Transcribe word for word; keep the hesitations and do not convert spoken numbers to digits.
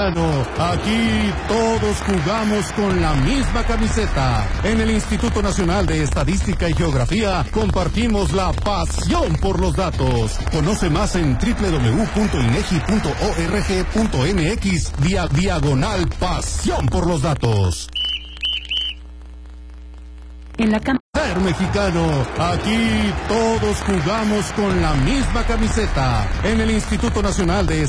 mexicano, aquí todos jugamos con la misma camiseta. En el Instituto Nacional de Estadística y Geografía compartimos la pasión por los datos. Conoce más en doble u doble u doble u punto inegi punto org punto mx via diagonal pasión por los datos. En la cam- Ser mexicano, aquí todos jugamos con la misma camiseta. En el Instituto Nacional de